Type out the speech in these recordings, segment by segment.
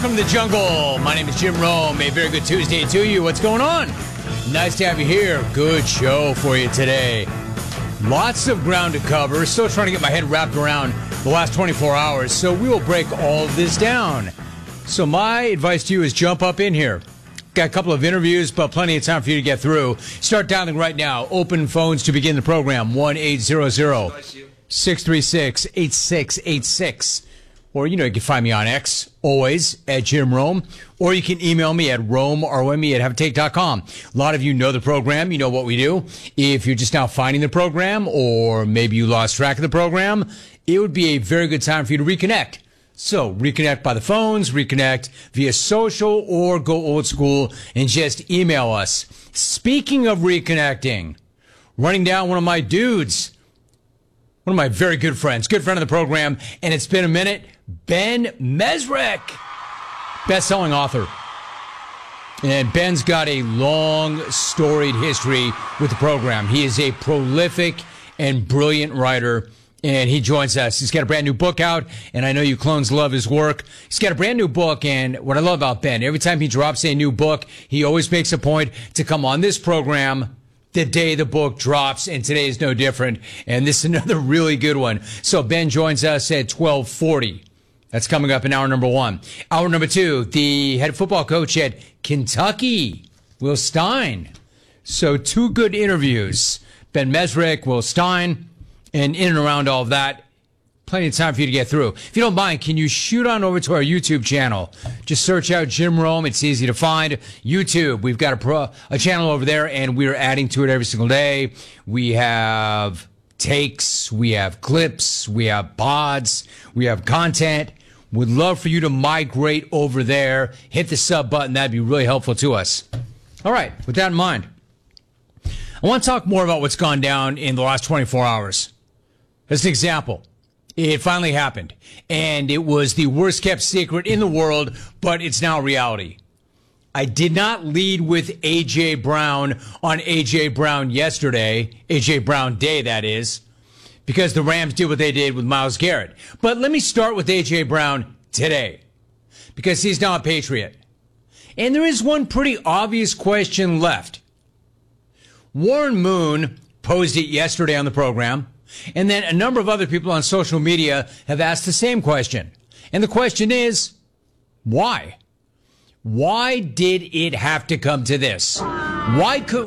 Welcome to the jungle. My name is Jim Rome. A very good Tuesday to you. What's going on? Nice to have you here. Good show for you today. Lots of ground to cover. Still trying to get my head wrapped around the last 24 hours, so we will break all of this down. So my advice to you is jump up in here. Got a couple of interviews, but plenty of time for you to get through. Start dialing right now. Open phones to begin the program. 1-800-636-8686. Or, you can find me on X, always, at Jim Rome. Or you can email me at rome@haveatake.com. A lot of you know the program. You know what we do. If you're just now finding the program, or maybe you lost track of the program, it would be a very good time for you to reconnect. So, reconnect by the phones, reconnect via social, or go old school and just email us. Speaking of reconnecting, running down one of my dudes, one of my very good friends, good friend of the program, and it's been a minute, Ben Mezrich, best-selling author. And Ben's got a long, storied history with the program. He is a prolific and brilliant writer, and he joins us. He's got a brand new book out, and I know you clones love his work. He's got a brand new book, and what I love about Ben, every time he drops a new book, he always makes a point to come on this program the day the book drops, and today is no different. And this is another really good one. So Ben joins us at 12:40. That's coming up in hour number one. Hour number two, the head football coach at Kentucky, Will Stein. So two good interviews. Ben Mezrich, Will Stein, and in and around all of that, plenty of time for you to get through. If you don't mind, can you shoot on over to our YouTube channel? Just search out Jim Rome. It's easy to find. YouTube, we've got a channel over there, and we're adding to it every single day. We have takes, we have clips, we have pods, we have content. Would love for you to migrate over there. Hit the sub button. That'd be really helpful to us. All right, with that in mind, I want to talk more about what's gone down in the last 24 hours. As an example, it finally happened, and it was the worst-kept secret in the world, but it's now reality. I did not lead with A.J. Brown on A.J. Brown yesterday, A.J. Brown Day, that is, because the Rams did what they did with Myles Garrett. But let me start with A.J. Brown today, because he's now a Patriot. And there is one pretty obvious question left. Warren Moon posed it yesterday on the program, and then a number of other people on social media have asked the same question. And the question is, why? Why did it have to come to this? Why couldn't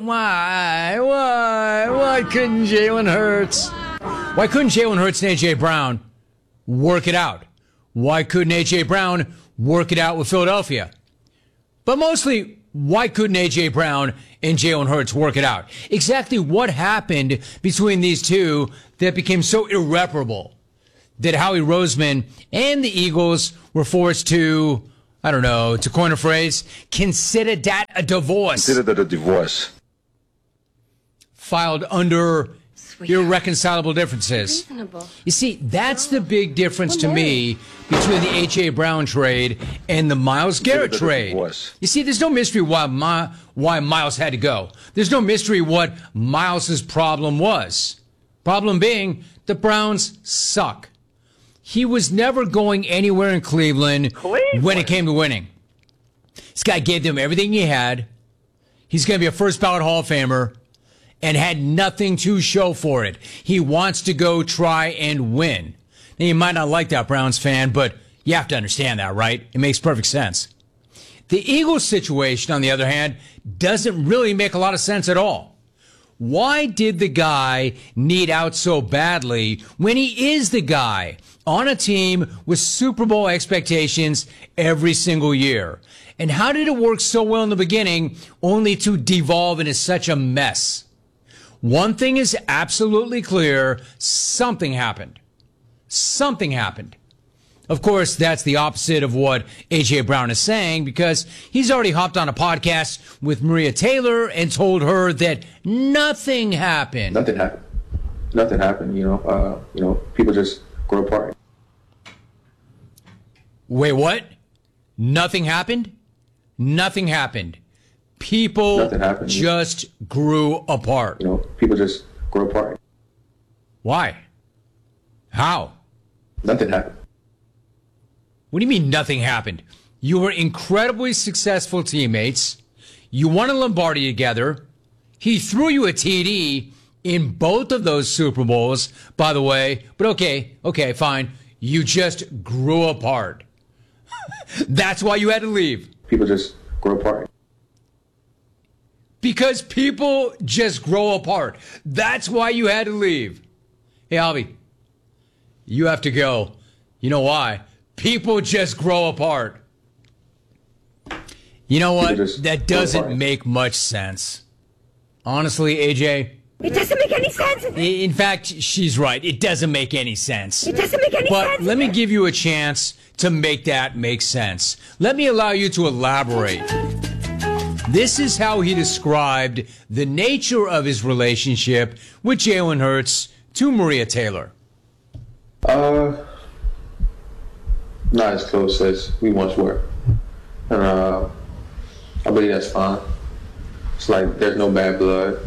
Jalen Hurts? Why couldn't Jalen Hurts and A.J. Brown work it out? Why couldn't A.J. Brown work it out with Philadelphia? But mostly, why couldn't A.J. Brown and Jalen Hurts work it out? Exactly what happened between these two that became so irreparable that Howie Roseman and the Eagles were forced to, I don't know, to coin a phrase, consider that a divorce. Consider that a divorce. Filed under irreconcilable differences. Reasonable. You see, that's the big difference to me between the A.J. Brown trade and the Myles Garrett trade. You see, there's no mystery why Myles had to go. There's no mystery what Myles' problem was. Problem being, the Browns suck. He was never going anywhere in Cleveland when it came to winning. This guy gave them everything he had. He's going to be a first ballot Hall of Famer and had nothing to show for it. He wants to go try and win. Now, you might not like that, Browns fan, but you have to understand that, right? It makes perfect sense. The Eagles situation, on the other hand, doesn't really make a lot of sense at all. Why did the guy need out so badly when he is the guy on a team with Super Bowl expectations every single year? And how did it work so well in the beginning only to devolve into such a mess? One thing is absolutely clear. Something happened. Something happened. Of course, that's the opposite of what A.J. Brown is saying, because he's already hopped on a podcast with Maria Taylor and told her that nothing happened. Nothing happened. Nothing happened. People just grow apart. Wait, what? Nothing happened? Nothing happened. People just grew apart. People just grow apart. Why? How? Nothing happened. What do you mean nothing happened? You were incredibly successful teammates. You won a Lombardi together. He threw you a TD in both of those Super Bowls, by the way. But okay, fine. You just grew apart. That's why you had to leave. People just grow apart. Because people just grow apart. That's why you had to leave. Hey, Albie, you have to go. You know why? People just grow apart. You know what? That doesn't make much sense. Honestly, AJ. It doesn't make any sense. In fact, she's right. It doesn't make any sense. It doesn't make any sense. But let me give you a chance to make that make sense. Let me allow you to elaborate. This is how he described the nature of his relationship with Jalen Hurts to Maria Taylor. Not as close as we once were. And I believe that's fine. It's like there's no bad blood.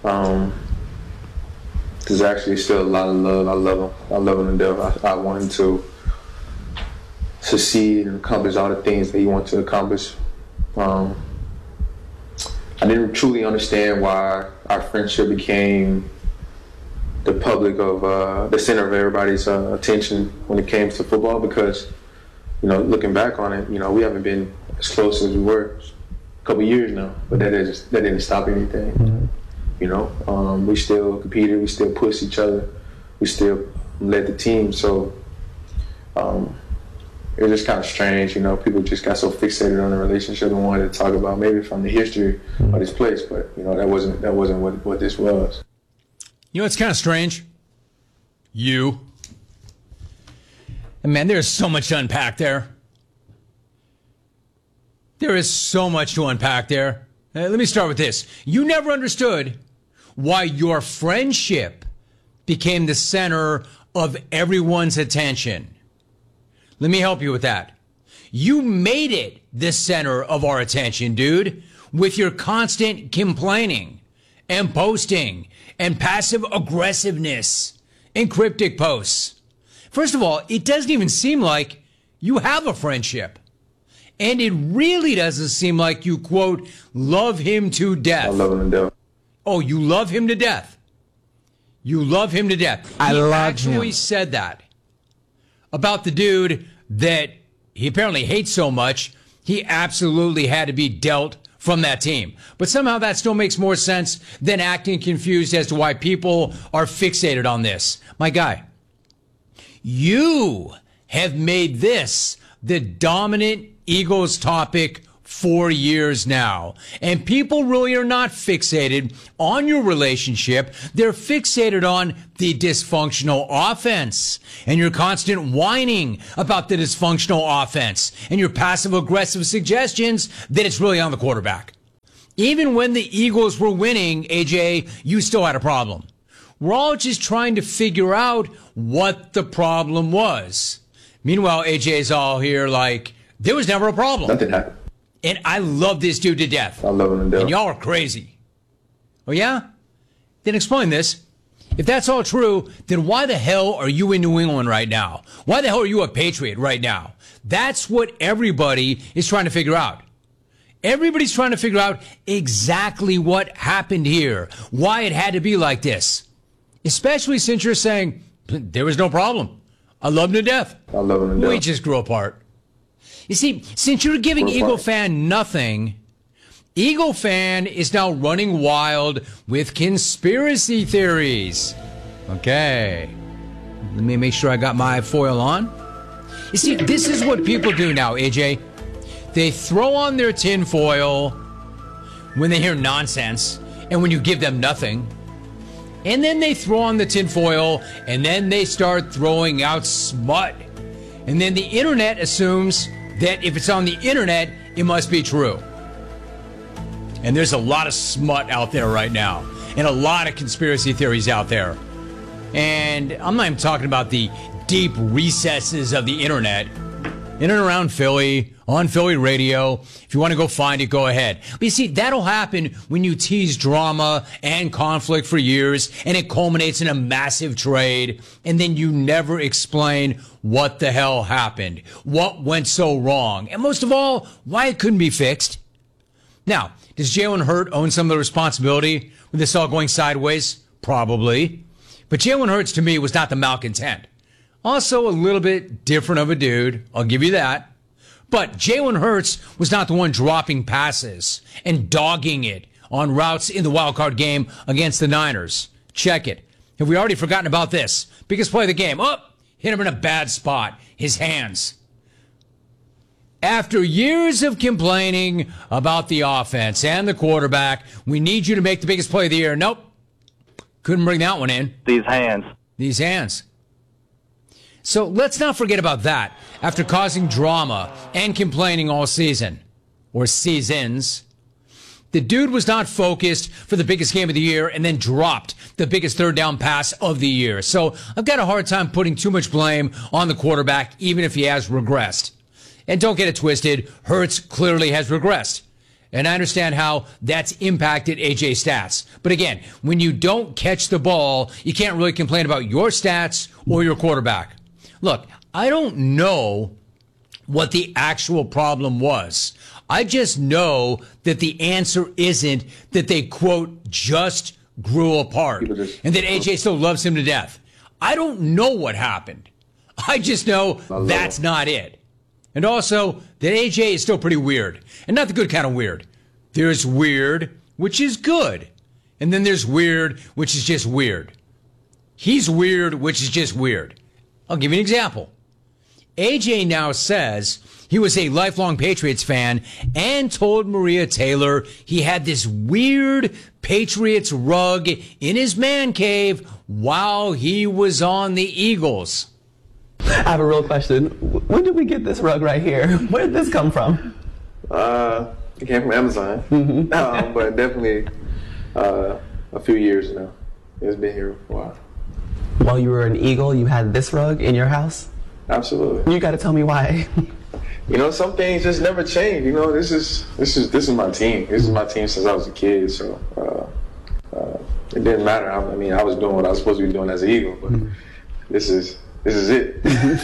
There's actually still a lot of love. I love him. I love him to death. I want him to succeed and accomplish all the things that he wants to accomplish. I didn't truly understand why our friendship became the public of the center of everybody's attention when it came to football, because, you know, looking back on it, you know, we haven't been as close as we were a couple years now, but that didn't stop anything. Mm-hmm. You know, we still competed, we still pushed each other, we still led the team. So it was just kind of strange, you know. People just got so fixated on the relationship and wanted to talk about maybe from the history of this place, but you know that wasn't what this was. You know, it's kind of strange. And man, there's so much to unpack there. There is so much to unpack there. Let me start with this. You never understood why your friendship became the center of everyone's attention. Let me help you with that. You made it the center of our attention, dude, with your constant complaining and posting and passive aggressiveness and cryptic posts. First of all, it doesn't even seem like you have a friendship. And it really doesn't seem like you, quote, love him to death. I love him to death. Oh, you love him to death. You love him to death. He actually said that about the dude that he apparently hates so much, he absolutely had to be dealt from that team. But somehow that still makes more sense than acting confused as to why people are fixated on this. My guy, you have made this the dominant Eagles topic for years now. And people really are not fixated on your relationship. They're fixated on the dysfunctional offense and your constant whining about the dysfunctional offense and your passive aggressive suggestions that it's really on the quarterback. Even when the Eagles were winning, AJ, you still had a problem. We're all just trying to figure out what the problem was. Meanwhile, AJ's all here like, there was never a problem. Nothing happened. And I love this dude to death. I love him to death. And y'all are crazy. Oh, yeah? Then explain this. If that's all true, then why the hell are you in New England right now? Why the hell are you a Patriot right now? That's what everybody is trying to figure out. Everybody's trying to figure out exactly what happened here, why it had to be like this. Especially since you're saying, there was no problem. I love him to death. I love him to death. We just grew apart. You see, since you're giving Eagle Fan nothing, Eagle Fan is now running wild with conspiracy theories. Okay. Let me make sure I got my foil on. You see, this is what people do now, AJ. They throw on their tinfoil when they hear nonsense and when you give them nothing. And then they throw on the tinfoil and then they start throwing out smut. And then the internet assumes that if it's on the internet, it must be true. And there's a lot of smut out there right now, and a lot of conspiracy theories out there. And I'm not even talking about the deep recesses of the internet. in and around Philly, on Philly radio. If you want to go find it, go ahead. But you see, that'll happen when you tease drama and conflict for years and it culminates in a massive trade, and then you never explain what the hell happened, what went so wrong, and most of all, why it couldn't be fixed. Now, does Jalen Hurts own some of the responsibility with this all going sideways? Probably. But Jalen Hurts, to me, was not the malcontent. Also a little bit different of a dude. I'll give you that. But Jalen Hurts was not the one dropping passes and dogging it on routes in the wildcard game against the Niners. Check it. Have we already forgotten about this? Biggest play of the game. Oh, hit him in a bad spot. His hands. After years of complaining about the offense and the quarterback, we need you to make the biggest play of the year. Nope. Couldn't bring that one in. These hands. These hands. So let's not forget about that. After causing drama and complaining all season, or seasons, the dude was not focused for the biggest game of the year and then dropped the biggest third down pass of the year. So I've got a hard time putting too much blame on the quarterback, even if he has regressed. And don't get it twisted, Hurts clearly has regressed. And I understand how that's impacted AJ's stats. But again, when you don't catch the ball, you can't really complain about your stats or your quarterback. Look, I don't know what the actual problem was. I just know that the answer isn't that they, quote, just grew apart and that AJ still loves him to death. I don't know what happened. I just know that's not it. And also that AJ is still pretty weird, and not the good kind of weird. There's weird, which is good. And then there's weird, which is just weird. He's weird, which is just weird. I'll give you an example. AJ now says he was a lifelong Patriots fan and told Maria Taylor he had this weird Patriots rug in his man cave while he was on the Eagles. I have a real question. When did we get this rug right here? Where did this come from? It came from Amazon, but definitely a few years now. It's been here for a while. While you were an Eagle, you had this rug in your house? Absolutely. You got to tell me why. You know, some things just never change. You know, this is my team. This is my team since I was a kid. So it didn't matter. I mean, I was doing what I was supposed to be doing as an Eagle, but this is it.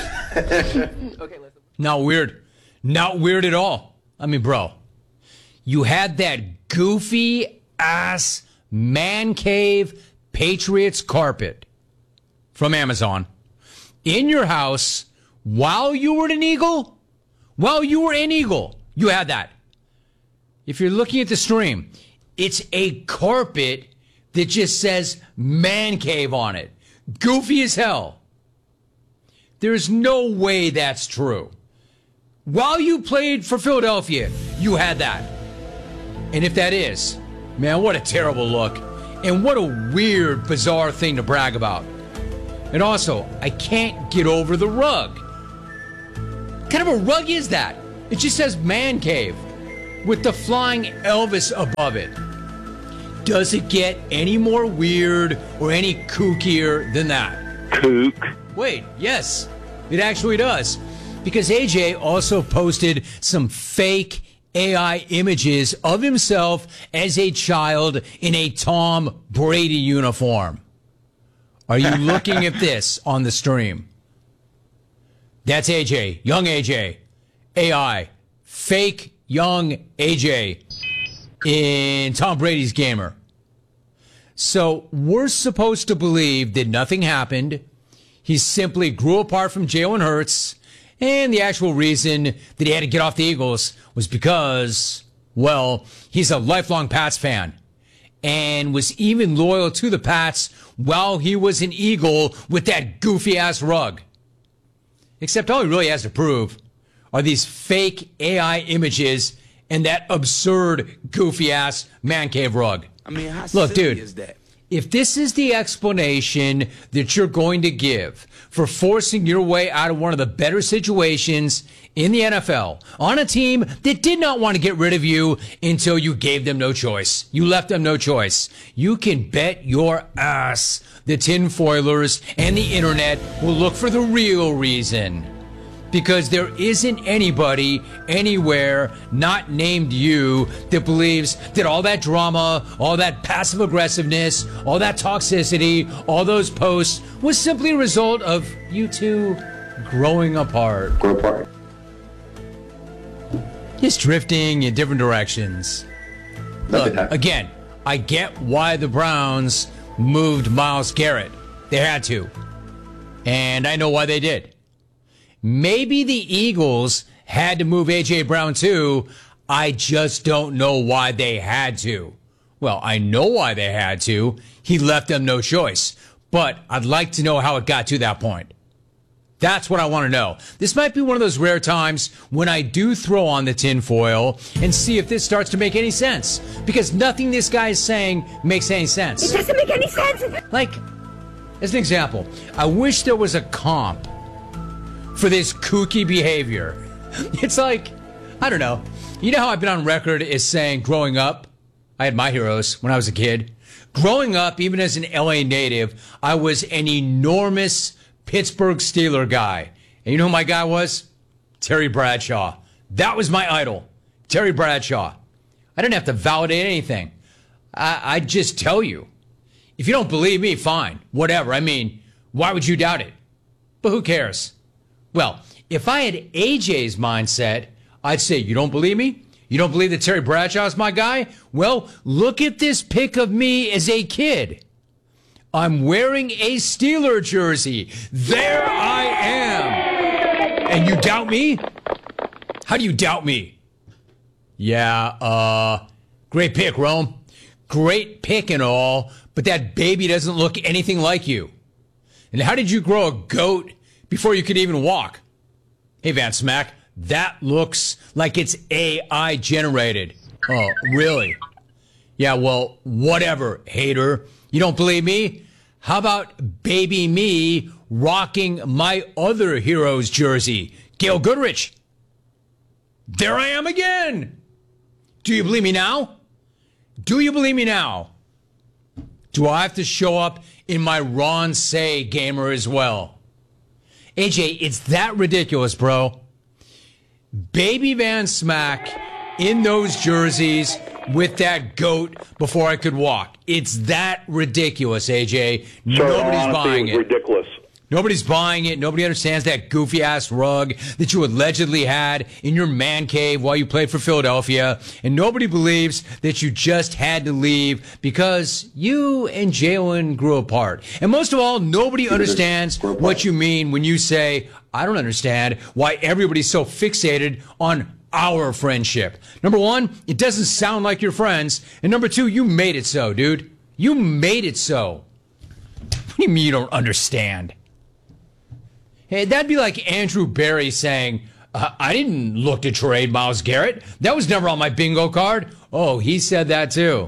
Okay, listen. Not weird. Not weird at all. I mean, bro, you had that goofy ass man cave Patriots carpet from Amazon in your house while you were an Eagle. While you were an Eagle, you had that. If you're looking at the stream, it's a carpet that just says man cave on it. Goofy as hell. There's no way that's true. While you played for Philadelphia, you had that. And if that is, man, what a terrible look. And what a weird, bizarre thing to brag about. And also, I can't get over the rug. What kind of a rug is that? It just says man cave with the flying Elvis above it. Does it get any more weird or any kookier than that? Kook. Wait, yes, it actually does. Because AJ also posted some fake AI images of himself as a child in a Tom Brady uniform. Are you looking at this on the stream? That's AJ, young AJ, AI, fake young AJ in Tom Brady's gamer. So we're supposed to believe that nothing happened. He simply grew apart from Jalen Hurts. And the actual reason that he had to get off the Eagles was because, well, he's a lifelong Pats fan and was even loyal to the Pats while he was an Eagle with that goofy-ass rug. Except all he really has to prove are these fake AI images and that absurd, goofy-ass man cave rug. I mean, how Look, silly dude, is that? if this is the explanation that you're going to give for forcing your way out of one of the better situations in the NFL on a team that did not want to get rid of you until you gave them no choice, you left them no choice, you can bet your ass the tinfoilers and the internet will look for the real reason. Because there isn't anybody anywhere not named you that believes that all that drama, all that passive aggressiveness, all that toxicity, all those posts was simply a result of you two growing apart. Grow apart. Just drifting in different directions. Nothing Look, happened. again, I get why the Browns moved Myles Garrett. They had to. And I know why they did. Maybe the Eagles had to move A.J. Brown too. I just don't know why they had to. Well, I know why they had to. He left them no choice. But I'd like to know how it got to that point. That's what I want to know. This might be one of those rare times when I do throw on the tinfoil and see if this starts to make any sense. Because nothing this guy is saying makes any sense. It doesn't make any sense. Like, as an example, I wish there was a comp for this kooky behavior. It's like, I don't know. You know how I've been on record as saying growing up, I had my heroes when I was a kid. Growing up, even as an LA native, I was an enormous Pittsburgh Steeler guy. And you know who my guy was? Terry Bradshaw. That was my idol. Terry Bradshaw. I didn't have to validate anything. I'd just tell you. If you don't believe me, fine. Whatever. I mean, why would you doubt it? But who cares? Well, if I had AJ's mindset, I'd say, you don't believe me? You don't believe that Terry Bradshaw's my guy? Well, look at this pic of me as a kid. I'm wearing a Steeler jersey. There I am. And you doubt me? How do you doubt me? Yeah, great pick, Rome. Great pick and all, but that baby doesn't look anything like you. And how did you grow a goat before you could even walk? Hey, Van Smack, that looks like it's AI generated. Oh, really? Yeah, well, whatever, hater. You don't believe me? How about baby me rocking my other hero's jersey, Gail Goodrich? There I am again. Do you believe me now? Do you believe me now? Do I have to show up in my Ron Say gamer as well? AJ, it's that ridiculous, bro. Baby Van Smack in those jerseys with that goat before I could walk. It's that ridiculous, AJ. Nobody's buying it. Ridiculous. Nobody's buying it. Nobody understands that goofy-ass rug that you allegedly had in your man cave while you played for Philadelphia. And nobody believes that you just had to leave because you and Jalen grew apart. And most of all, nobody understands what you mean when you say, I don't understand why everybody's so fixated on our friendship. Number one, it doesn't sound like you're friends. And number two, you made it so, dude. You made it so. What do you mean you don't understand? Hey, that'd be like Andrew Barry saying, I didn't look to trade Myles Garrett. That was never on my bingo card. Oh, he said that too.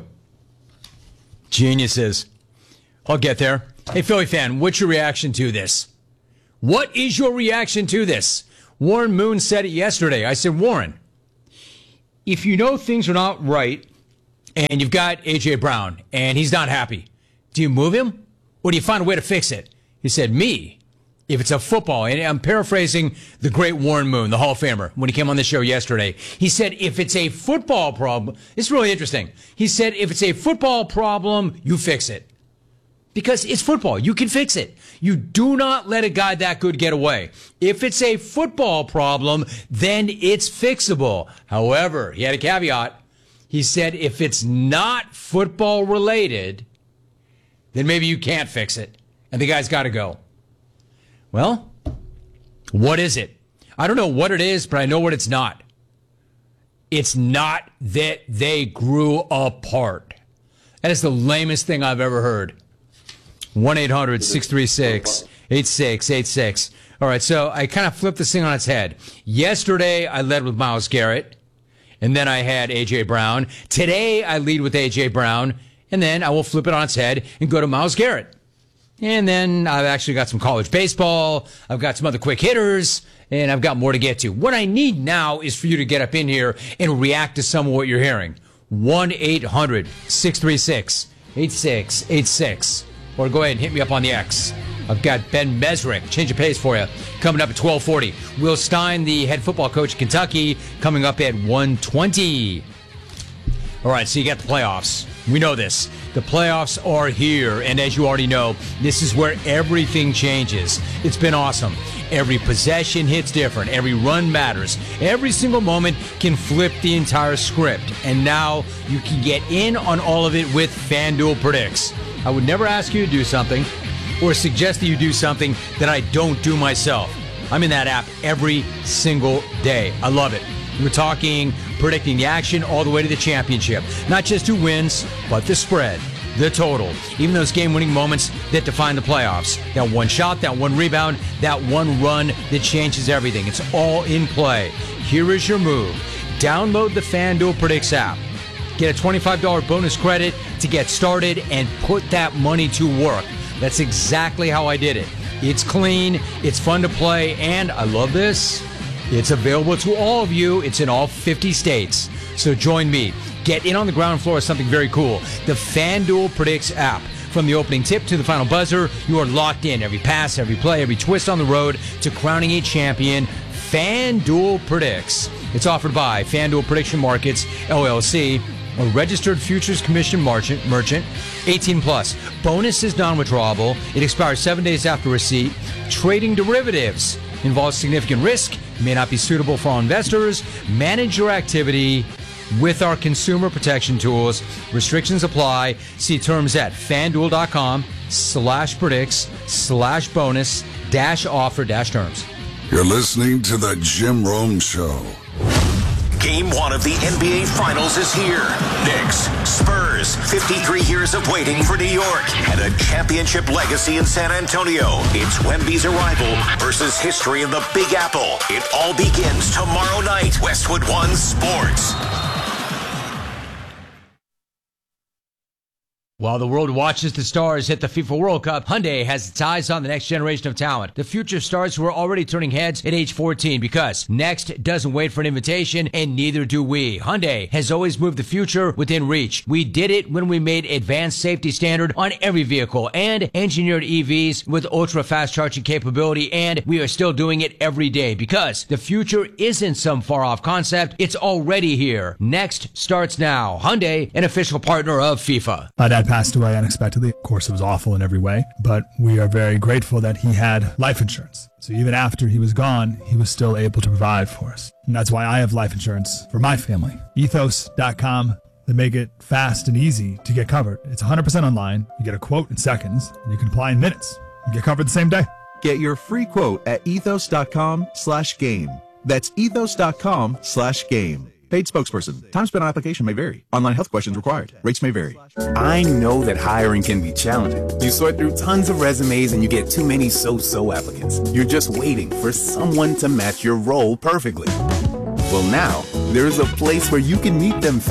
Geniuses. I'll get there. Hey, Philly fan, what's your reaction to this? What is your reaction to this? Warren Moon said it yesterday. I said, Warren, if you know things are not right and you've got A.J. Brown and he's not happy, do you move him or do you find a way to fix it? He said, me. If it's a football, and I'm paraphrasing the great Warren Moon, the Hall of Famer, when he came on the show yesterday. He said, if it's a football problem, it's really interesting. He said, if it's a football problem, you fix it. Because it's football. You can fix it. You do not let a guy that good get away. If it's a football problem, then it's fixable. However, he had a caveat. He said, if it's not football related, then maybe you can't fix it. And the guy's got to go. Well, what is it? I don't know what it is, but I know what it's not. It's not that they grew apart. That is the lamest thing I've ever heard. 1-800-636-8686. All right, so I kind of flipped this thing on its head. Yesterday, I led with Myles Garrett, and then I had A.J. Brown. Today, I lead with A.J. Brown, and then I will flip it on its head and go to Myles Garrett. And then I've actually got some college baseball. I've got some other quick hitters, and I've got more to get to. What I need now is for you to get up in here and react to some of what you're hearing. 1-800-636-8686. or go ahead and hit me up on the X. I've got Ben Mesrick, change of pace for you, coming up at 12:40. Will Stein, the head football coach of Kentucky, coming up at 1:20. All right, so you got the playoffs. We know this. The playoffs are here, and as you already know, this is where everything changes. It's been awesome. Every possession hits different. Every run matters. Every single moment can flip the entire script. And now you can get in on all of it with FanDuel Predicts. I would never ask you to do something or suggest that you do something that I don't do myself. I'm in that app every single day. I love it. We're talking predicting the action all the way to the championship. Not just who wins, but the spread, the total, even those game-winning moments that define the playoffs. That one shot, that one rebound, that one run that changes everything. It's all in play. Here is your move. Download the FanDuel Predicts app. Get a $25 bonus credit to get started and put that money to work. That's exactly how I did it. It's clean, it's fun to play, and I love this. It's available to all of you. It's in all 50 states. So join me. Get in on the ground floor of something very cool. The FanDuel Predicts app. From the opening tip to the final buzzer, you are locked in. Every pass, every play, every twist on the road to crowning a champion. FanDuel Predicts. It's offered by FanDuel Prediction Markets, LLC, a registered futures commission merchant. 18 plus. Bonus is non-withdrawable. It expires 7 days after receipt. Trading derivatives involves significant risk. May not be suitable for all investors. Manage your activity with our consumer protection tools. Restrictions apply. See terms at FanDuel.com/predicts/bonus-offer-terms. You're listening to the Jim Rome Show. Game 1 of the NBA Finals is here. Knicks, Spurs, 53 years of waiting for New York and a championship legacy in San Antonio. It's Wemby's arrival versus history in the Big Apple. It all begins tomorrow night. Westwood One Sports. While the world watches the stars hit the FIFA World Cup, Hyundai has its eyes on the next generation of talent. The future stars who are already turning heads at age 14 because next doesn't wait for an invitation and neither do we. Hyundai has always moved the future within reach. We did it when we made advanced safety standard on every vehicle and engineered EVs with ultra-fast charging capability, and we are still doing it every day because the future isn't some far-off concept. It's already here. Next starts now. Hyundai, an official partner of FIFA. My dad passed away unexpectedly. Of course, it was awful in every way, but we are very grateful that he had life insurance. So even after he was gone, he was still able to provide for us. And that's why I have life insurance for my family. Ethos.com. They make it fast and easy to get covered. It's 100% online. You get a quote in seconds, and you can apply in minutes. You get covered the same day. Get your free quote at ethos.com/game. That's ethos.com/game. Paid spokesperson. Time spent on application may vary. Online health questions required. Rates may vary. I know that hiring can be challenging. You sort through tons of resumes and you get too many so-so applicants. You're just waiting for someone to match your role perfectly. Well, now, there's a place where you can meet them